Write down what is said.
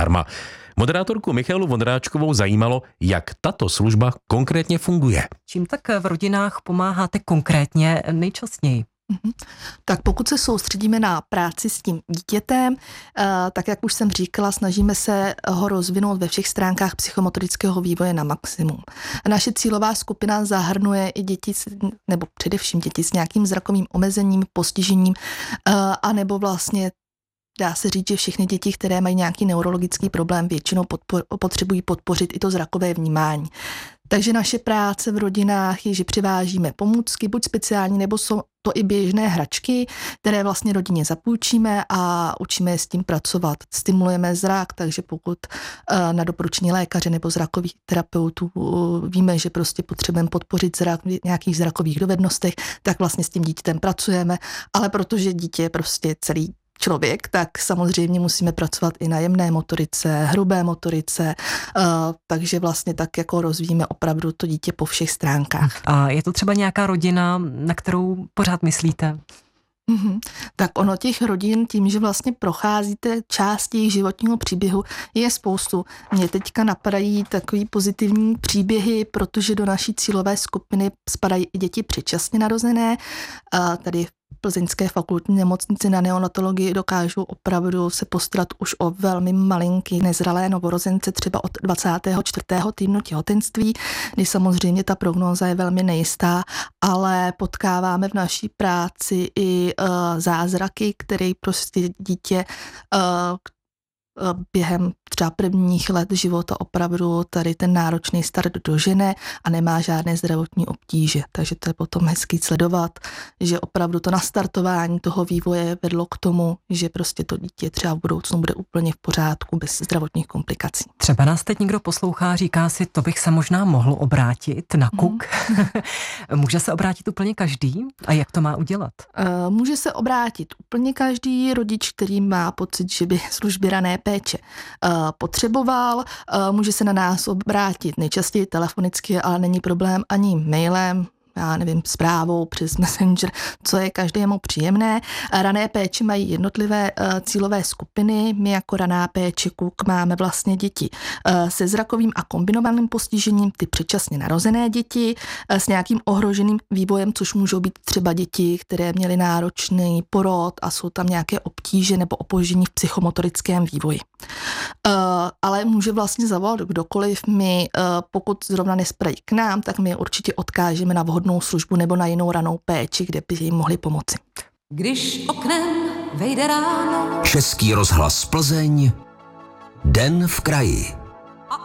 zdarma. Moderátorku Michaelu Vondráčkovou zajímalo, jak tato služba konkrétně funguje. Čím tak v rodinách pomáháte konkrétně nejčastěji? Tak pokud se soustředíme na práci s tím dítětem, tak jak už jsem říkala, snažíme se ho rozvinout ve všech stránkách psychomotorického vývoje na maximum. Naše cílová skupina zahrnuje i děti, nebo především děti s nějakým zrakovým omezením, postižením, anebo vlastně dá se říct, že všechny děti, které mají nějaký neurologický problém, většinou potřebují podpořit i to zrakové vnímání. Takže naše práce v rodinách je, že přivážíme pomůcky, buď speciální, nebo jsou to i běžné hračky, které vlastně rodině zapůjčíme a učíme je s tím pracovat. Stimulujeme zrak, takže pokud na doporučení lékaře nebo zrakových terapeutů víme, že prostě potřebujeme podpořit zrak v nějakých zrakových dovednostech, tak vlastně s tím dítětem pracujeme, ale protože dítě je prostě celý člověk, tak samozřejmě musíme pracovat i na jemné motorice, hrubé motorice, takže vlastně tak jako rozvíjíme opravdu to dítě po všech stránkách. A je to třeba nějaká rodina, na kterou pořád myslíte? Tak ono těch rodin, tím, že vlastně procházíte část jejich životního příběhu, je spoustu. Mně teďka napadají takový pozitivní příběhy, protože do naší cílové skupiny spadají i děti předčasně narozené. Tady v Plzeňské fakultní nemocnici na neonatologii dokážou opravdu se postarat už o velmi malinký nezralé novorozence, třeba od 24. týdnu těhotenství, kdy samozřejmě ta prognóza je velmi nejistá, ale potkáváme v naší práci i zázraky, které prostě dítě během třeba prvních let života opravdu tady ten náročný start dožene a nemá žádné zdravotní obtíže. Takže to je potom hezký sledovat, že opravdu to nastartování toho vývoje vedlo k tomu, že prostě to dítě třeba v budoucnu bude úplně v pořádku bez zdravotních komplikací. Třeba nás teď někdo poslouchá, říká si, to bych se možná mohl obrátit na KUK. Může se obrátit úplně každý? A jak to má udělat? Může se obrátit úplně každý rodič, který má pocit, že by služby rané péče potřeboval, může se na nás obrátit nejčastěji telefonicky, ale není problém ani mailem, já nevím, zprávou přes Messenger, co je každému příjemné. Rané péče mají jednotlivé cílové skupiny. My jako raná péče KUK máme vlastně děti se zrakovým a kombinovaným postižením, ty předčasně narozené děti s nějakým ohroženým vývojem, což můžou být třeba děti, které měly náročný porod a jsou tam nějaké obtíže nebo opoždění v psychomotorickém vývoji. Ale může vlastně zavolat kdokoliv. My, pokud zrovna nespadají k nám, tak my určitě odkážeme na vhodnou službu nebo na jinou ranou péči, kde by jim mohli pomoci. Když oknem vejde ráno. Český rozhlas Plzeň, Den v kraji.